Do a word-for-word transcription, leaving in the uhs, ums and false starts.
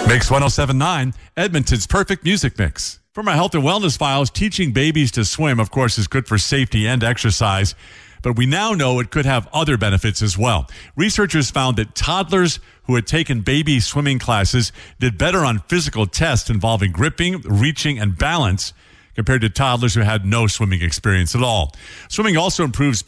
Mix one oh seven point nine, Edmonton's perfect music mix. For my health and wellness files, teaching babies to swim, of course, is good for safety and exercise. But we now know it could have other benefits as well. Researchers found that toddlers who had taken baby swimming classes did better on physical tests involving gripping, reaching, and balance compared to toddlers who had no swimming experience at all. Swimming also improves